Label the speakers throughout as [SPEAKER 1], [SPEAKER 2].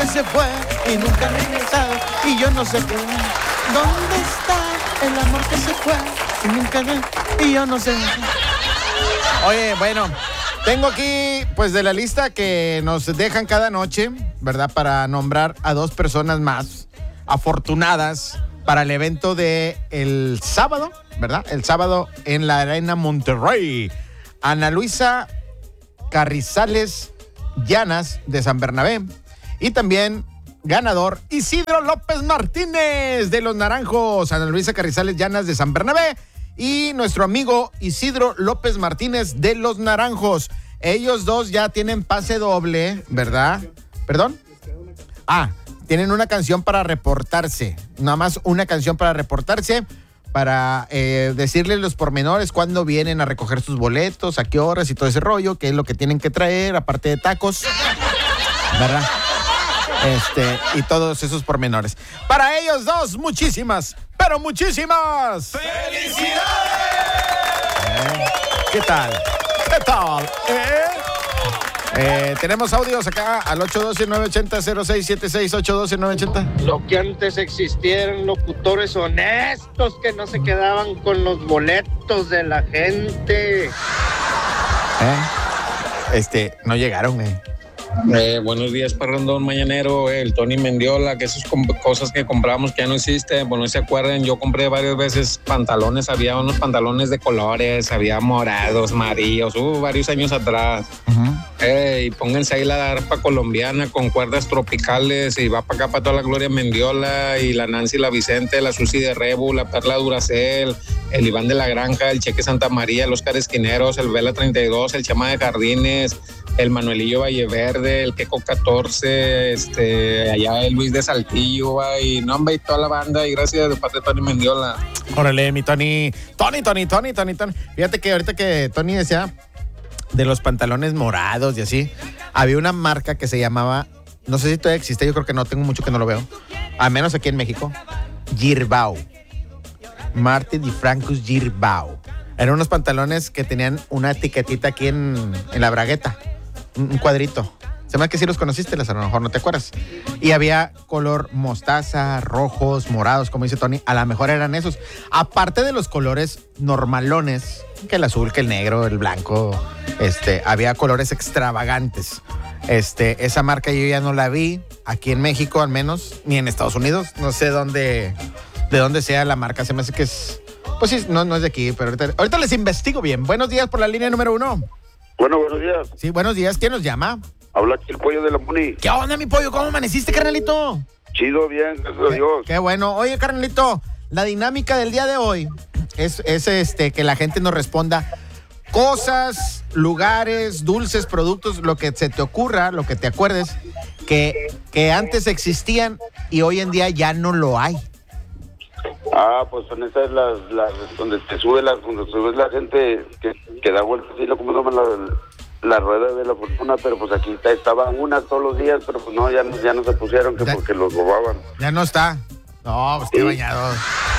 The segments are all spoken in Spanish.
[SPEAKER 1] se fue y nunca ha regresado. Y yo no sé qué. ¿Dónde está el amor que se fue y nunca y yo no sé? Oye, bueno, tengo aquí, pues, de la lista que nos dejan cada noche, ¿verdad? Para nombrar a 2 personas más afortunadas para el evento de el sábado, ¿verdad? El sábado en la Arena Monterrey. Ana Luisa Carrizales Llanas de San Bernabé. Y también ganador Isidro López Martínez de los Naranjos. Ana Luisa Carrizales Llanas de San Bernabé. Y nuestro amigo Isidro López Martínez de los Naranjos. Ellos 2 ya tienen pase doble, ¿verdad? ¿Perdón? Tienen una canción para reportarse. Nada más una canción para reportarse. Para decirles los pormenores, cuándo vienen a recoger sus boletos, a qué horas y todo ese rollo, qué es lo que tienen que traer, aparte de tacos, ¿verdad? Y todos esos pormenores. Para ellos 2, muchísimas, pero muchísimas ¡felicidades! ¿Qué tal? ¿Qué tal? Tenemos audios acá al 812-980-0676, 812-980.
[SPEAKER 2] Lo que antes existieran locutores honestos que no se quedaban con los boletos de la gente.
[SPEAKER 3] No llegaron,
[SPEAKER 4] Buenos días, Parrandón Mañanero, el Tony Mendiola, que esas cosas que compramos que ya no existen, pues no se acuerdan, yo compré varias veces pantalones, había unos pantalones de colores, había morados, amarillos, varios años atrás. Y pónganse ahí la arpa colombiana con cuerdas tropicales y va para acá para toda la Gloria Mendiola y la Nancy la Vicente, la Susi de Rebu, la Perla Duracel, el Iván de la Granja, el Cheque Santa María, el Oscar Esquineros, el Vela 32, el Chama de Jardines, el Manuelillo Valleverde, el Queco 14, allá el Luis de Saltillo, y nombre y toda la banda, y gracias de parte de Tony Mendiola.
[SPEAKER 3] Órale, mi Tony. Tony. Fíjate que ahorita que Tony decía de los pantalones morados y así, había una marca que se llamaba, no sé si todavía existe, yo creo que no, tengo mucho que no lo veo, al menos aquí en México, Girbau. Martin y Francus Girbau. Eran unos pantalones que tenían una etiquetita aquí en la bragueta, un cuadrito. Se me hace que sí los conociste, a lo mejor no te acuerdas. Y había color mostaza, rojos, morados, como dice Tony. A lo mejor eran esos. Aparte de los colores normalones, que el azul, que el negro, el blanco, había colores extravagantes. Esa marca yo ya no la vi aquí en México, al menos, ni en Estados Unidos. No sé de dónde sea la marca. Se me hace que es, pues sí, no es de aquí, pero ahorita les investigo bien. Buenos días por la línea número 1.
[SPEAKER 5] Bueno, buenos días.
[SPEAKER 3] Sí, buenos días. ¿Quién nos llama?
[SPEAKER 5] Habla aquí el Pollo de la Muni.
[SPEAKER 3] ¿Qué onda, mi pollo? ¿Cómo amaneciste, carnalito?
[SPEAKER 5] Chido, bien, gracias a Dios.
[SPEAKER 3] Qué bueno. Oye, carnalito, la dinámica del día de hoy es que la gente nos responda cosas, lugares, dulces, productos, lo que se te ocurra, lo que te acuerdes, que antes existían y hoy en día ya no lo hay.
[SPEAKER 5] Pues son esas las donde subes la gente que da vueltas así, ¿cómo se llama? La rueda de la fortuna, pero pues aquí estaban unas todos los días, pero pues no, ya no se pusieron, que porque los robaban.
[SPEAKER 3] Ya no está. No, pues qué bañado.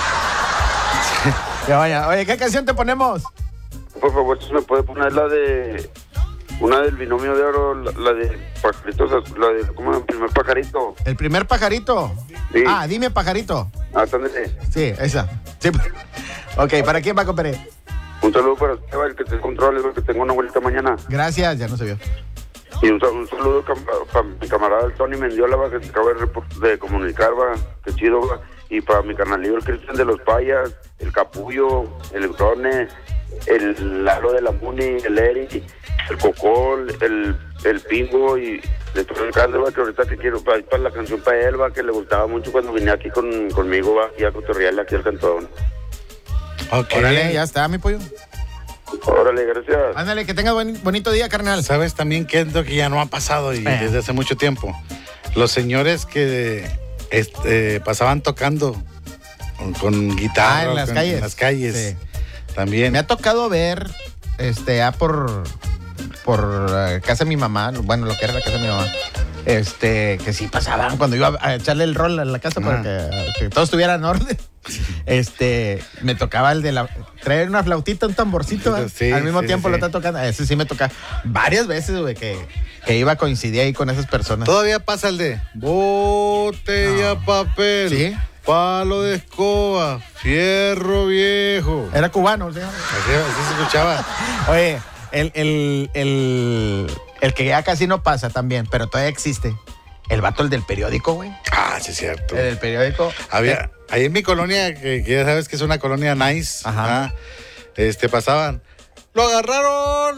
[SPEAKER 3] Qué bañado. Oye, ¿qué canción te ponemos?
[SPEAKER 5] Por favor, si me puede poner una del binomio de oro, la de pajaritos, ¿cómo es? El primer pajarito.
[SPEAKER 3] ¿El primer pajarito?
[SPEAKER 5] Sí.
[SPEAKER 3] Dime pajarito.
[SPEAKER 5] ¿Dónde?
[SPEAKER 3] Sí, esa. Sí. Ok, ¿para quién va, compadre?
[SPEAKER 5] Un saludo para el que te controle, que tengo una vuelta mañana.
[SPEAKER 3] Gracias, ya no se vio.
[SPEAKER 5] Y un saludo para mi camarada el Tony Mendiola, que te acaba de comunicar, que chido, y para mi carnalillo el Cristian de los Payas, el Capullo, el Eurone, el Lalo de la Muni, el Eri, el Cocol, el Pingo y de todo el caldo, que ahorita que quiero para la canción para él, que le gustaba mucho cuando venía aquí conmigo, aquí a cotorrearle aquí al cantón.
[SPEAKER 3] Ok. Órale, ya está, mi pollo.
[SPEAKER 5] Órale, gracias.
[SPEAKER 3] Ándale, que tengas bonito día, carnal.
[SPEAKER 6] ¿Sabes también qué es lo que ya no ha pasado y desde hace mucho tiempo? Los señores que pasaban tocando con guitarra
[SPEAKER 3] en las calles.
[SPEAKER 6] En las calles.
[SPEAKER 3] Sí.
[SPEAKER 6] También.
[SPEAKER 3] Me ha tocado ver por casa de mi mamá, bueno, lo que era la casa de mi mamá, que sí pasaban cuando iba a echarle el rol a la casa para que todo estuviera en orden. Me tocaba el de traer una flautita, un tamborcito,
[SPEAKER 6] Sí,
[SPEAKER 3] al mismo
[SPEAKER 6] sí,
[SPEAKER 3] tiempo
[SPEAKER 6] sí.
[SPEAKER 3] lo está tocando. Ese sí me toca varias veces, güey, que iba a coincidir ahí con esas personas.
[SPEAKER 6] Todavía pasa el de botella, papel,
[SPEAKER 3] ¿Sí?
[SPEAKER 6] palo de escoba, fierro viejo.
[SPEAKER 3] Era cubano, ¿sí?
[SPEAKER 6] Así se escuchaba.
[SPEAKER 3] Oye, el que ya casi no pasa también, pero todavía existe. El vato, el del periódico, güey.
[SPEAKER 6] Ah, sí, es cierto.
[SPEAKER 3] El del periódico.
[SPEAKER 6] Había, ahí en mi colonia, que ya sabes que es una colonia nice,
[SPEAKER 3] Ajá.
[SPEAKER 6] pasaban. Lo agarraron,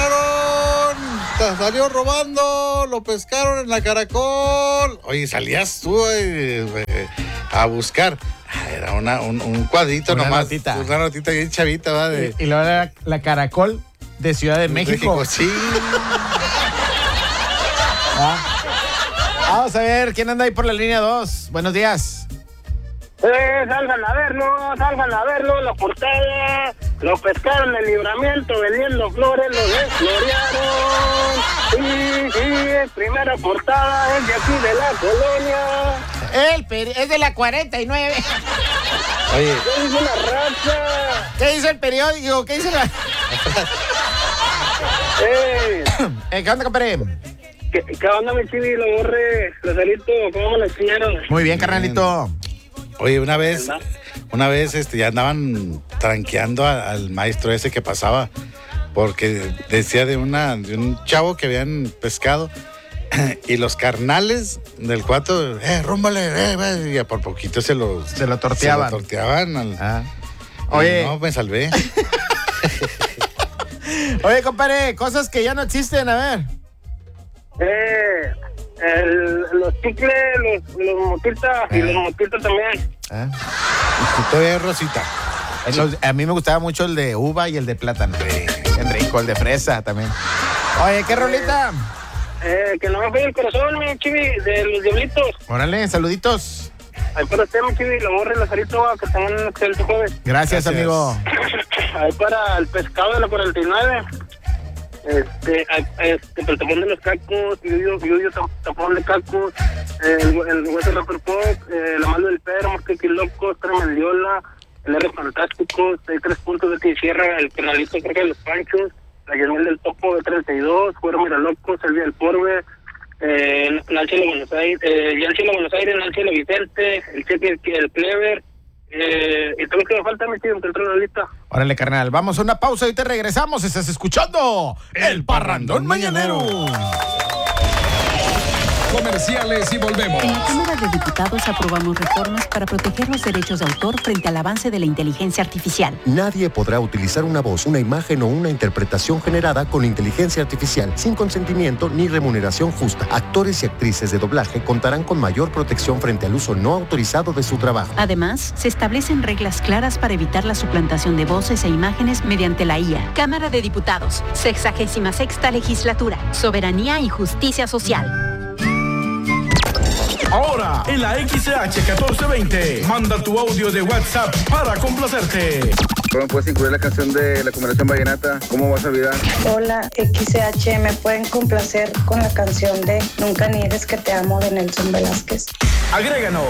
[SPEAKER 6] salió robando, lo pescaron en la Caracol. Oye, salías tú a buscar. Era un cuadrito
[SPEAKER 3] Una
[SPEAKER 6] nomás.
[SPEAKER 3] notita.
[SPEAKER 6] Una notita bien chavita, ¿va?
[SPEAKER 3] Y luego era la Caracol de Ciudad de México.
[SPEAKER 6] Sí.
[SPEAKER 3] Vamos a ver, ¿quién anda ahí por la línea 2? Buenos días.
[SPEAKER 2] Salgan a verlo, la portada. Lo pescaron en Libramiento vendiendo flores, lo desgloriaron. Y primera portada es de aquí de la colonia.
[SPEAKER 3] Es de la 49.
[SPEAKER 6] Oye,
[SPEAKER 2] ¿Qué dice la raza?
[SPEAKER 3] ¿Qué dice el periódico? ¿Qué dice la...? ¿Qué onda, compadre?
[SPEAKER 2] ¿Qué onda, mi chivi? Lo borre, Lazarito, ¿cómo me lo hicieron?
[SPEAKER 3] Muy bien, carnalito.
[SPEAKER 6] oye, una vez ya andaban tranqueando al maestro ese que pasaba, porque decía de un chavo que habían pescado y los carnales del cuatro, rúmbale, y por poquito se lo
[SPEAKER 3] torteaban.
[SPEAKER 6] Oye. No, me salvé.
[SPEAKER 3] Oye, compadre, cosas que ya no existen, a ver.
[SPEAKER 2] Los chicles, los motitas y los motitas también.
[SPEAKER 6] Todavía es rosita.
[SPEAKER 3] A mí me gustaba mucho el de uva y el de plátano. Bien rico, el de fresa también. Oye, ¿qué rolita?
[SPEAKER 2] Que no me pegue el corazón, mi chivi, de los diablitos.
[SPEAKER 3] Órale, saluditos.
[SPEAKER 2] Ahí para usted, mi chivi, lo borre, Lazarito, que tengan un excelente jueves.
[SPEAKER 3] Gracias, amigo.
[SPEAKER 2] Ahí para el pescado de la 49. El tapón de los cacos, yuyo tapón de cacos, el hueso rapper pop, la mano del perro, Mosquequi Loco, Tremendiola, el R Fantástico, 3 puntos de Tierra, el penalito creo que de los Panchos, la Yasmel del Topo de 32, Cuero Miraloco, Selvia del Porbe, Nancy de Buenos Aires, Yancy de Buenos Aires, Nancy de Vicente, el Cheque, el Clever. Y todo lo que me falta, mi tío, que entró en la lista.
[SPEAKER 3] Órale, carnal, vamos a una pausa y te regresamos. Estás escuchando El Parrandón Mañanero.
[SPEAKER 7] Comerciales y volvemos.
[SPEAKER 8] En la Cámara de Diputados aprobamos reformas para proteger los derechos de autor frente al avance de la inteligencia artificial.
[SPEAKER 9] Nadie podrá utilizar una voz, una imagen o una interpretación generada con inteligencia artificial sin consentimiento ni remuneración justa. Actores y actrices de doblaje contarán con mayor protección frente al uso no autorizado de su trabajo.
[SPEAKER 8] Además, se establecen reglas claras para evitar la suplantación de voces e imágenes mediante la IA. Cámara de Diputados, 66ª Legislatura, Soberanía y Justicia Social.
[SPEAKER 7] Ahora, en la XCH 1420, manda tu audio de WhatsApp para complacerte.
[SPEAKER 10] ¿Cómo puedes incluir la canción de la Conversación Vallenata? ¿Cómo vas a olvidar?
[SPEAKER 11] Hola, XCH, ¿me pueden complacer con la canción de Nunca niegues que te amo de Nelson Velázquez?
[SPEAKER 7] Agréganos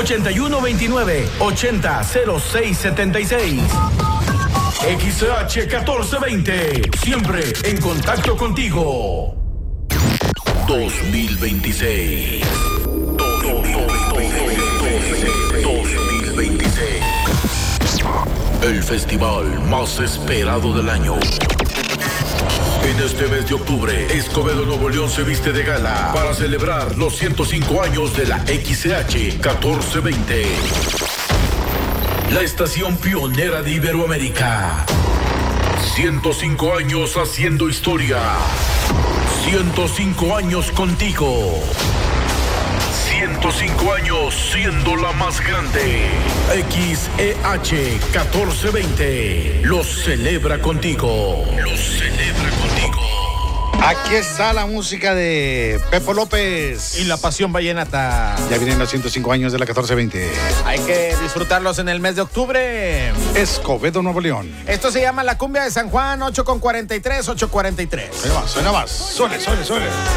[SPEAKER 7] 8129-800676. XCH 1420, siempre en contacto contigo. 2026. 2026. El festival más esperado del año. En este mes de octubre, Escobedo Nuevo León se viste de gala para celebrar los 105 años de la XCH 1420. La estación pionera de Iberoamérica. 105 años haciendo historia. 105 años contigo. 105 años siendo la más grande. XEH 1420 los celebra contigo. Los celebra contigo.
[SPEAKER 6] Aquí está la música de Pepo López.
[SPEAKER 3] Y la pasión vallenata.
[SPEAKER 6] Ya vienen los 105 años de la 1420.
[SPEAKER 3] Hay que disfrutarlos en el mes de octubre.
[SPEAKER 6] Escobedo, Nuevo León.
[SPEAKER 3] Esto se llama La Cumbia de San Juan, 8:43, 8:43.
[SPEAKER 6] Suena más. Suele.